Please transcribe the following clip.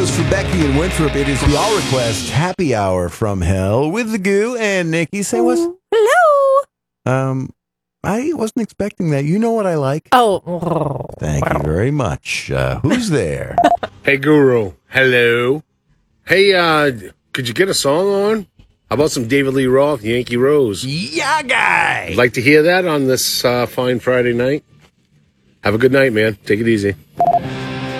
For Becky and Winthrop, it is the All Request Happy Hour from Hell with the Goo and Nikki. Say what's... Hello. I wasn't expecting that. You know what I like? Oh. Thank you very much. Who's there? Hey, Guru. Hello. Hey, could you get a song on? How about some David Lee Roth, Yankee Rose? Yeah, guy. I'd like to hear that on this fine Friday night. Have a good night, man. Take it easy.